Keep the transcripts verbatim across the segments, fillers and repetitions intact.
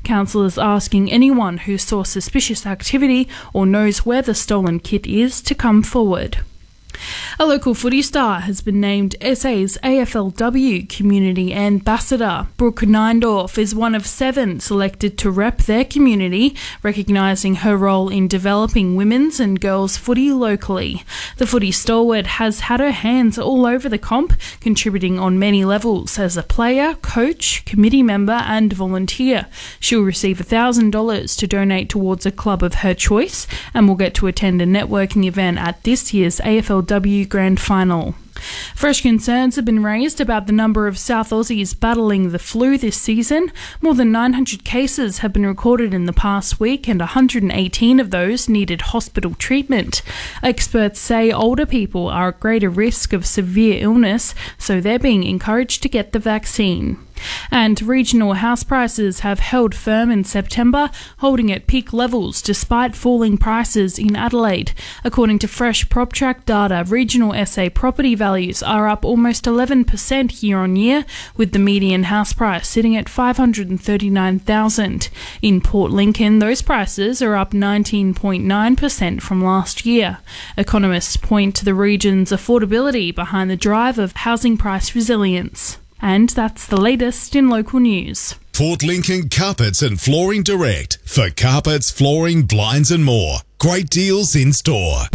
Councillors asking anyone who saw suspicious activity or knows where the stolen kit is to come forward. A local footy star has been named S A's A F L W Community Ambassador. Brooke Neindorf is one of seven selected to rep their community, recognising her role in developing women's and girls' footy locally. The footy stalwart has had her hands all over the comp, contributing on many levels as a player, coach, committee member and volunteer. She'll receive one thousand dollars to donate towards a club of her choice and will get to attend a networking event at this year's A F L W Grand Final. Fresh concerns have been raised about the number of South Aussies battling the flu this season. More than nine hundred cases have been recorded in the past week and one hundred eighteen of those needed hospital treatment. Experts say older people are at greater risk of severe illness, so they're being encouraged to get the vaccine. And regional house prices have held firm in September, holding at peak levels despite falling prices in Adelaide. According to fresh PropTrack data, regional S A property values are up almost eleven percent year on year, with the median house price sitting at five hundred thirty-nine thousand dollars. In Port Lincoln, those prices are up nineteen point nine percent from last year. Economists point to the region's affordability behind the drive of housing price resilience. And that's the latest in local news. Port Lincoln Carpets and Flooring Direct. For carpets, flooring, blinds and more. Great deals in store.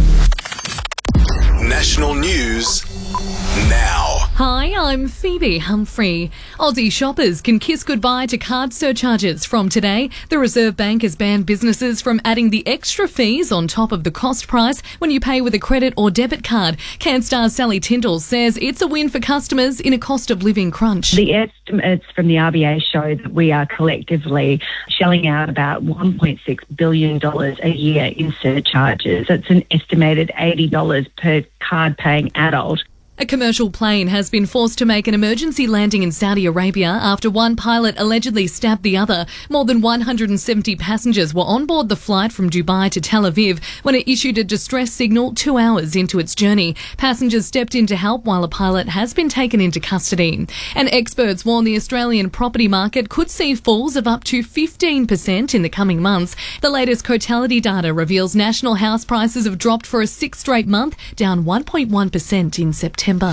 National news now. Hi, I'm Phoebe Humphrey. Aussie shoppers can kiss goodbye to card surcharges from today. The Reserve Bank has banned businesses from adding the extra fees on top of the cost price when you pay with a credit or debit card. CanStar's Sally Tyndall says it's a win for customers in a cost of living crunch. The estimates from the R B A show that we are collectively shelling out about one point six billion dollars a year in surcharges. That's an estimated eighty dollars per card-paying adult. A commercial plane has been forced to make an emergency landing in Saudi Arabia after one pilot allegedly stabbed the other. More than one hundred seventy passengers were on board the flight from Dubai to Tel Aviv when it issued a distress signal two hours into its journey. Passengers stepped in to help while a pilot has been taken into custody. And experts warn the Australian property market could see falls of up to fifteen percent in the coming months. The latest Cotality data reveals national house prices have dropped for a sixth straight month, down one point one percent in September. Your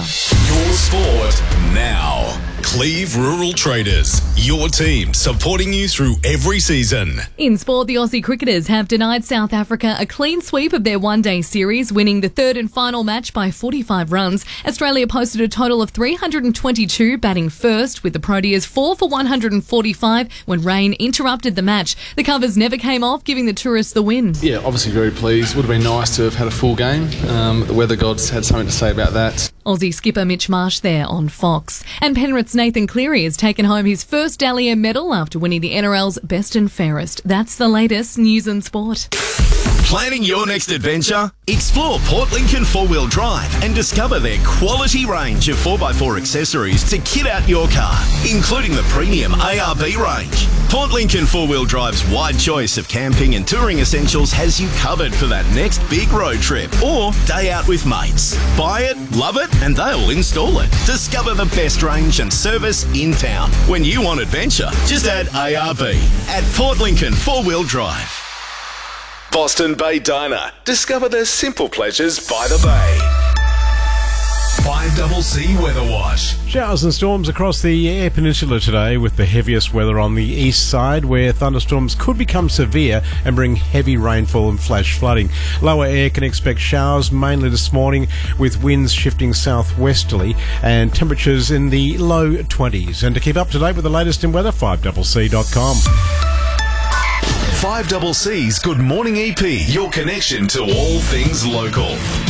sport now. Cleve Rural Traders, your team supporting you through every season. In sport, the Aussie cricketers have denied South Africa a clean sweep of their one-day series, winning the third and final match by forty-five runs. Australia posted a total of three hundred twenty-two, batting first, with the Proteas four for one hundred forty-five when rain interrupted the match. The covers never came off, giving the tourists the win. Yeah, obviously very pleased. Would have been nice to have had a full game. Um, the weather gods had something to say about that. Aussie skipper Mitch Marsh there on Fox. And Penrith's Nathan Cleary has taken home his first Dally M medal after winning the N R L's Best and Fairest. That's the latest news and sport. Planning your next adventure? Explore Port Lincoln four-wheel drive and discover their quality range of four by four accessories to kit out your car, including the premium A R B range. Port Lincoln four-wheel drive's wide choice of camping and touring essentials has you covered for that next big road trip or day out with mates. Buy it, love it, and they'll install it. Discover the best range and service in town. When you want adventure, just add A R B at Port Lincoln four-wheel drive. Boston Bay Diner. Discover the simple pleasures by the bay. five C C Weather Watch. Showers and storms across the Eyre Peninsula today, with the heaviest weather on the east side, where thunderstorms could become severe and bring heavy rainfall and flash flooding. Lower Eyre can expect showers mainly this morning, with winds shifting southwesterly and temperatures in the low twenties. And to keep up to date with the latest in weather, five C C dot com. five C C's Good Morning E P, your connection to all things local.